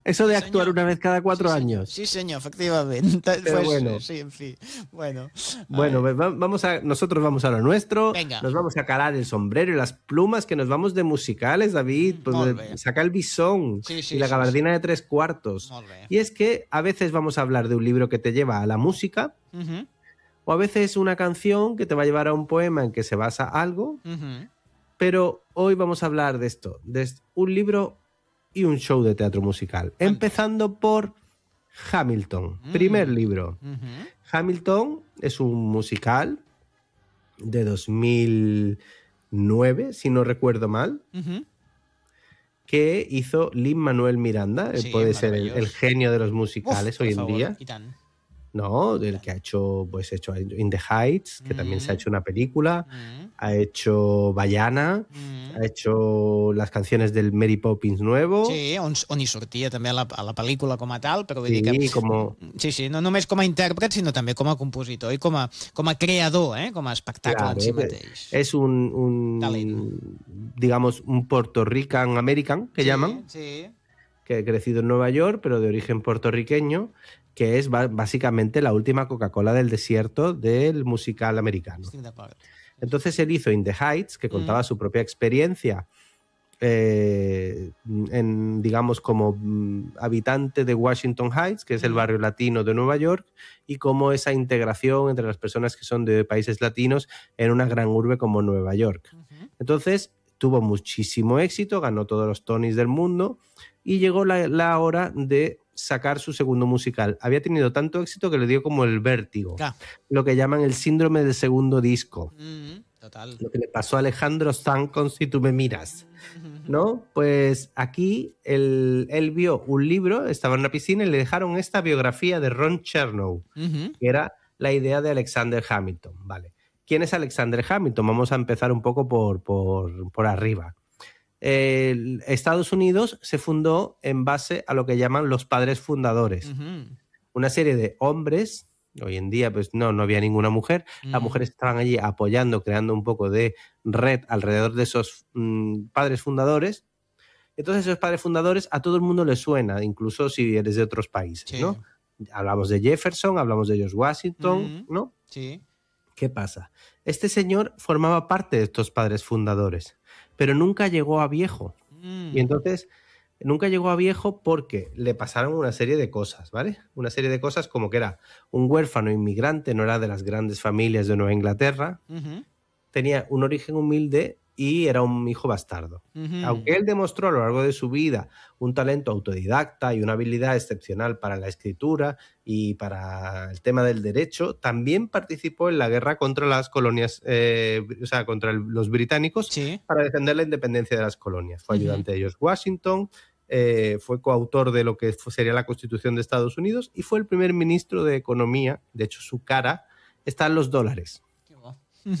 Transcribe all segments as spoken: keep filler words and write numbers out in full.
Eso Sí, de actuar senyor. una vez cada Sí, cuatro senyor. años. Sí, senyor, efectivament. Ta- Pero Pues, bueno, eh, sí, en fi. Bueno. bueno, Ai. va- vamos a, nosotros vamos a lo nuestro, Venga. nos vamos a calar el sombrero y las plumas, que nos vamos de musicales, David, Mm, pues molt bé. de- saca el bisón Sí, y sí, la sí, sí. gabardina de tres cuartos. Molt bé. Y es que a veces vamos a hablar de un libro que te lleva a la música, Mhm, o a veces una canción que te va a llevar a un poema en que se basa algo, mhm. pero hoy vamos a hablar de esto, de un libro y un show de teatro musical, Fantàstic. empezando por Hamilton, primer Mm. libro. Mhm, Hamilton es un musical de dos mil nueve, si no recuerdo mal, mhm. que hizo Lin-Manuel Miranda, eh, Sí, puede ser el, el meravellós. genio de los Uf, musicales per hoy en favor, día, i tant. ¿no? I Del tant. que ha hecho, pues, hecho In the Heights, que también se ha Mm, hecho una película, mm, ha hecho Bayana, mm. ha hecho las canciones del Mary Poppins nuevo, Sí, on, on hi sortia també a la, a la pel·lícula com a tal, però vull dir que... sí, como, Sí, sí, no només com a intèrpret, sinó també com a compositor i com a, com a creador, eh? Com a espectacle en claro, si es, mateix. es un, Talent. un, digamos, un Puerto Rican American, que Sí, llaman, sí. que ha crecido en Nueva York, pero de origen puertorriqueño, que es básicamente la última Coca-Cola del desierto del musical americano. Estic d'acord. Entonces él hizo In the Heights, que contaba Mm. su propia experiencia eh, en, digamos, como mm, habitante de Washington Heights, que es el Mm. barrio latino de Nueva York, y cómo esa integración entre las personas que son de países latinos en una gran urbe como Nueva York. Mhm. Entonces tuvo muchísimo éxito, ganó todos los Tonys del mundo y llegó la, la hora de sacar su segundo musical. Había tenido tanto éxito que le dio como el vértigo, Clar. lo que llaman el síndrome del segundo disco. Mm. Total. Lo que le pasó a Alejandro Sanz con Si tú me miras, ¿no? Pues aquí él, él vio un libro, estaba en una piscina y le dejaron esta biografía de Ron Chernow, Mhm. que era la idea de Alexander Hamilton, ¿vale? ¿Quién es Alexander Hamilton? Vamos a empezar un poco por, por, por arriba. El Estados Unidos se fundó en base a lo que llaman los padres fundadores. Mhm. Una serie de hombres, hoy en día pues no, no había ninguna mujer, Mm. las mujeres estaban allí apoyando, creando un poco de red alrededor de esos mmm, padres fundadores. Entonces esos padres fundadores a todo el mundo les suena, incluso si eres de otros países, Sí. ¿no? Hablamos de Jefferson, hablamos de George Washington, Mm. ¿no? Sí. ¿Qué pasa? Este señor formaba parte de estos padres fundadores, pero nunca llegó a viejo. Mm. Y entonces, nunca llegó a viejo porque le pasaron una serie de cosas, ¿vale? Una serie de cosas como que era un huérfano inmigrante, no era de las grandes familias de Nueva Inglaterra, Mhm. tenía un origen humilde y era un hijo bastardo. Mhm. Aunque él demostró a lo largo de su vida un talento autodidacta y una habilidad excepcional para la escritura y para el tema del derecho, también participó en la guerra contra las colonias, eh, o sea, contra el, los británicos, Sí. para defender la independencia de las colonias. Fue Ujú. ayudante de George Washington, eh, fue coautor de lo que sería la Constitución de Estados Unidos y fue el primer ministro de Economía. De hecho, su cara está en los dólares. Qué bo.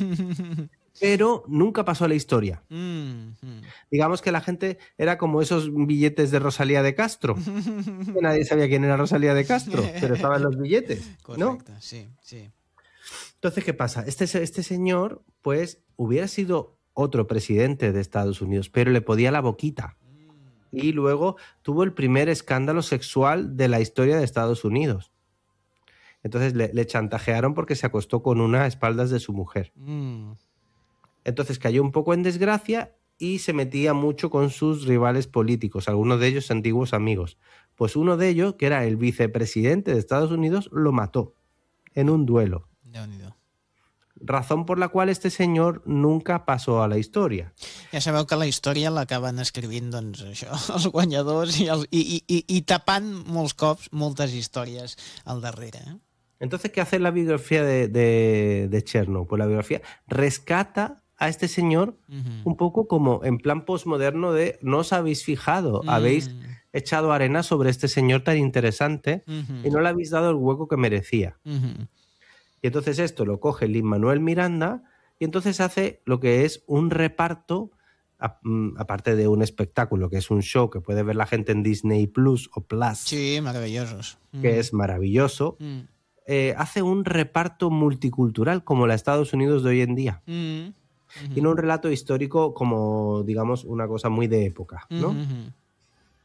Pero nunca pasó a la historia. Mm. Mm. Digamos que la gente era como esos billetes de Rosalía de Castro, que nadie sabía quién era Rosalía de Castro, pero estaban los billetes, ¿no? Correcte, sí, sí. Entonces, ¿qué pasa? Este, este señor, pues, hubiera sido otro presidente de Estados Unidos, pero le podía la boquita. Y luego tuvo el primer escándalo sexual de la historia de Estados Unidos. Entonces le, le chantajearon porque se acostó con una a espaldas de su mujer. Mm. Entonces cayó un poco en desgracia y se metía mucho con sus rivales políticos, algunos de ellos antiguos amigos. Pues uno de ellos, que era el vicepresidente de Estados Unidos, lo mató en un duelo. Déu-n'hi-do. Razón por la cual este señor nunca pasó a la historia. Ja sabeu que la història l'acaben escrivint, doncs, això, els guanyadors i, els, i, i, i, i tapant molts cops moltes històries al darrere. Eh? Entonces, ¿qué hace la biografía de, de, de Chernow? Pues la biografía rescata a este señor Uh-huh. un poco como en plan postmoderno de no os habéis fijado, Mm. habéis echado arena sobre este señor tan interesante Uh-huh. y no le habéis dado el hueco que merecía. Uh-huh. Y entonces esto lo coge Lin-Manuel Miranda y entonces hace lo que es un reparto, a, mm, aparte de un espectáculo, que es un show que puede ver la gente en Disney Plus o Plus, Sí, meravellosos. Mm. que es maravilloso, Mm. eh, hace un reparto multicultural como la Estados Unidos de hoy en día. Mm. Uh-huh. Tiene un relato histórico como, digamos, una cosa muy de época, ¿no? Uh-huh.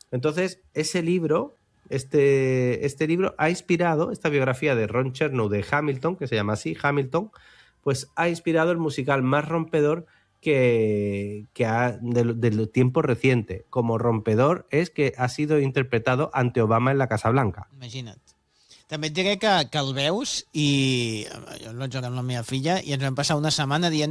Entonces, ese libro, este, este libro ha inspirado, esta biografía de Ron Chernow de Hamilton, que se llama así, Hamilton, pues ha inspirado el musical más rompedor que, que ha, del de tiempo reciente. Como rompedor es que ha sido interpretado ante Obama en la Casa Blanca. Imagina't. També et diré que, que el veus i jo el vaig veure amb la meva filla i ens vam passar una setmana dient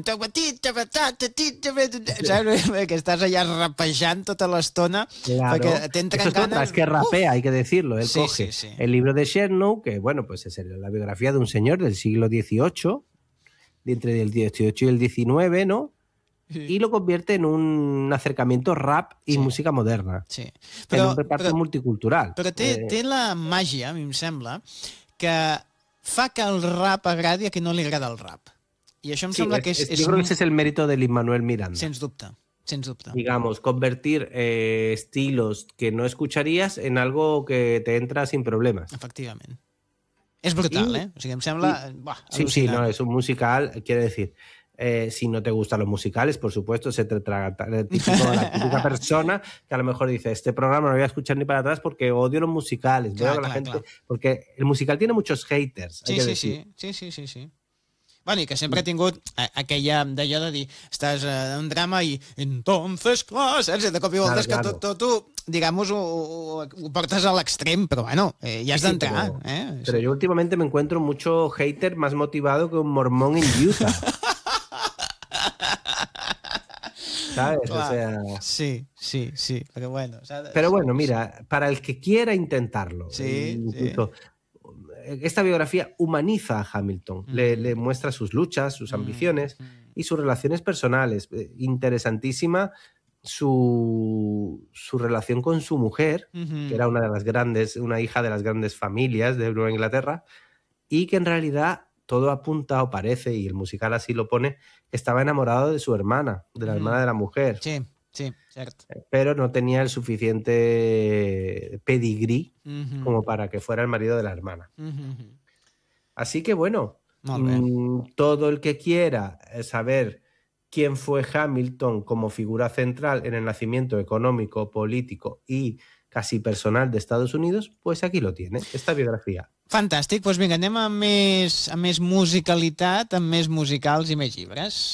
saps? Que estàs allà rapejant tota l'estona, claro. Perquè t'entren ganes... Otra, es que rapea, hay que decirlo. Él sí, coge sí, sí. el libro de Chernow, que bueno, pues es la biografía de un señor del siglo dieciocho, de entre el dieciocho y el diecinueve, ¿no? Sí. Y lo convierte en un acercamiento rap y sí. música moderna. Sí. Però, en un reparto però, multicultural. Però té, eh... té la màgia, a mi em sembla, que fa que el rap agradi a qui no li agrada el rap. I això em sí, sembla es, que és... es, és yo creo que ese es el mérito de Lin-Manuel Miranda. Sens dubte. Sens dubte. Digamos, convertir eh, estilos que no escucharías en algo que te entra sin problemas. Efectivament. És brutal, y, eh? O sigui, em sembla... Y, buah, sí, sí, no, es un musical, quiere decir... Eh, si no te gustan los musicales, por supuesto, se te traga el típico, la típica persona que a lo mejor dice, este programa no lo voy a escuchar ni para atrás porque odio los musicales. Clar, Veo que clar, la gente, clar. Porque el musical tiene muchos haters. Sí, sí, sí, sí, sí, sí, sí. Bueno, i que sempre he tingut aquella d'allò de dir, estàs en un drama i entonces, clar, saps? De cop i voltes claro, claro. que tot, tot tu, digamos, ho, ho, ho portes a l'extrem, però bueno, eh, ja has sí, d'entrar. Pero, eh? pero yo últimamente me encuentro mucho hater más motivado que un mormón en Utah. ¿Sabes? Clar, o sea... Sí, sí, sí, pero bueno. O sea, pero bueno, mira, para el que quiera intentarlo, sí, incluso, sí. esta biografía humaniza a Hamilton, mm. le, le muestra sus luchas, sus ambiciones mm. y sus relaciones personales. Interesantísima su, su relación con su mujer, mm-hmm. que era una de las grandes, una hija de las grandes familias de Nueva Inglaterra, y que en realidad todo apunta o parece, y el musical así lo pone, que estaba enamorado de su hermana, de la mm. hermana de la mujer. Sí, sí, cierto. Pero no tenía el suficiente pedigrí mm-hmm. como para que fuera el marido de la hermana. Mm-hmm. Así que bueno, mmm, todo el que quiera saber quién fue Hamilton como figura central en el nacimiento económico, político y casi personal de Estados Unidos, pues aquí lo tiene, esta biografia. Fantàstic, doncs vinga, anem a més, a més musicalitat, amb més musicals i més llibres.